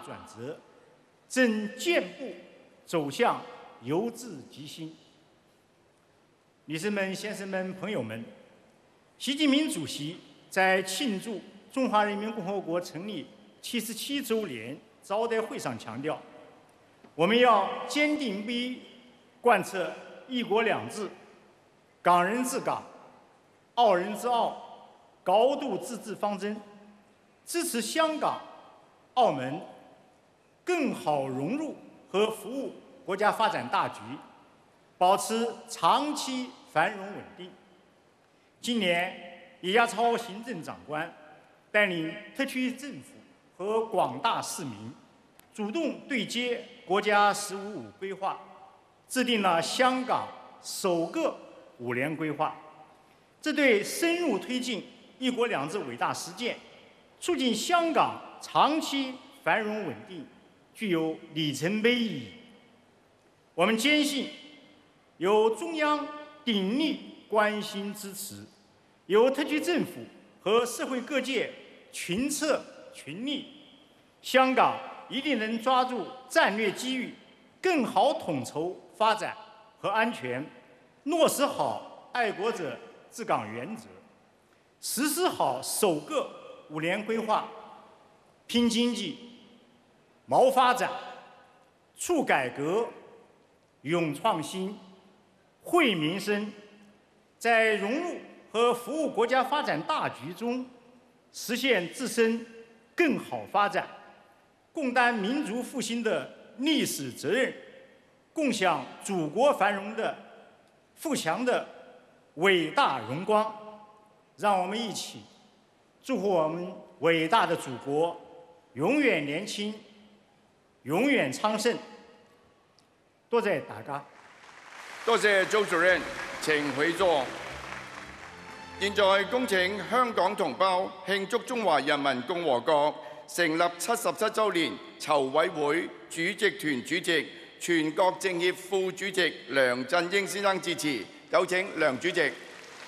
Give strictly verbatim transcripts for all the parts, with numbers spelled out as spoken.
转折，正渐步走向由治及兴。女士们、先生们、朋友们，习近平主席在庆祝中华人民共和国成立七十七周年招待会上强调，我们要坚定不移贯彻一国两制、港人治港、澳人治澳、高度自治方针，支持香港、澳门更好融入和服务国家发展大局，保持长期繁荣稳定。今年，李家超行政长官带领特区政府和广大市民，主动对接国家“十五五”规划，制定了香港首个五年规划。这对深入推进“一国两制”伟大实践，促进香港长期繁荣稳定，具有里程碑意义。我们坚信，有中央鼎力关心支持，由特区政府和社会各界群策群力，香港一定能抓住战略机遇，更好统筹发展和安全，落实好爱国者治港原则，实施好首个五年规划，拼经济、谋发展、促改革、勇创新、惠民生，在融入和服务国家发展大局中，实现自身更好发展，共担民族复兴的历史责任，共享祖国繁荣的富强的伟大荣光。让我们一起祝福我们伟大的祖国永远年轻，永遠昌盛。多謝大家。 多謝周主任，請回座。現在恭請香港同胞慶祝中華人民共和國成立七十七週年籌委會主席團主席、全國政協副主席梁振英先生致辭。有請梁主席。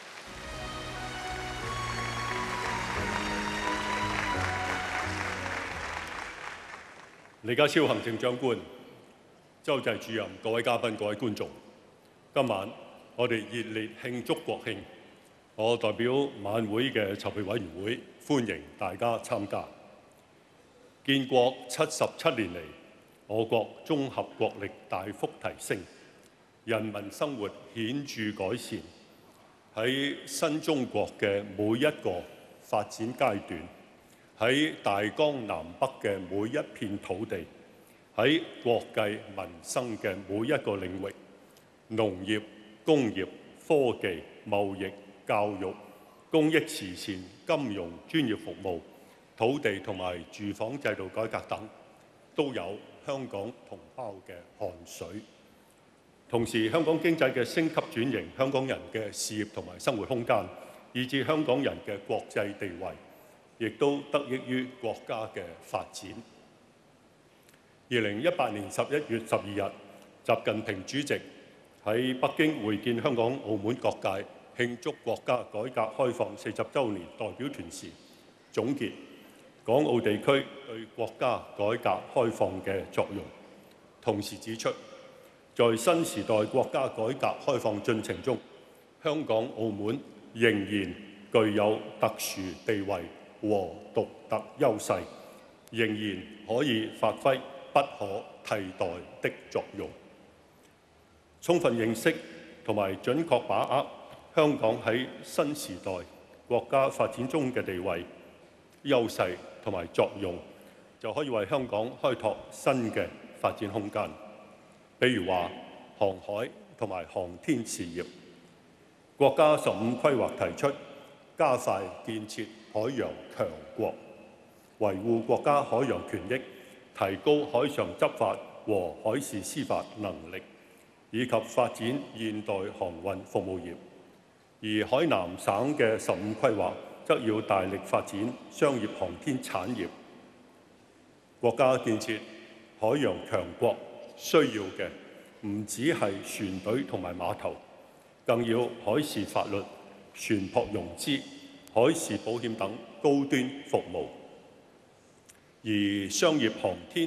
李家超行政長官、周濟主任、各位嘉賓、各位觀眾，今晚我哋熱烈慶祝國慶。我代表晚會嘅籌備委員會，歡迎大家參加。建國七十七年嚟，我國綜合國力大幅提升，人民生活顯著改善。喺新中國嘅每一個發展階段，喺大江南北嘅每一片土地，喺國計民生嘅每一個領域，農業、工業、科技、貿易、教育、公益慈善、金融、專業服務、土地同埋住房制度改革等，都有香港同胞嘅汗水。同時，香港經濟嘅升級轉型，香港人嘅事業同埋生活空間，以至香港人嘅國際地位，亦都得益於國家嘅發展。二零一八年十一月十二日，習近平主席喺北京會見香港、澳門各界，慶祝國家改革開放四十週年代表團時，總結港澳地區對國家改革開放嘅作用，同時指出，在新時代國家改革開放進程中，香港、澳門仍然具有特殊地位和獨特優勢，仍然可以發揮不可替代的作用。充分認識同埋準確把握香港喺新時代國家發展中嘅地位、優勢同埋作用，就可以為香港開拓新嘅發展空間。比如話航海同埋航天事業，國家十五規劃提出加快建設海洋強國，維護國家海洋權益，提高海上執法和海事司法能力，以及發展現代航運服務業。而海南省嘅十五規劃則要大力發展商業航天產業。國家建設海洋強國需要嘅唔只係船隊同埋碼頭，更要海事法律、船舶融資、海事保險等高端服務。而商業航天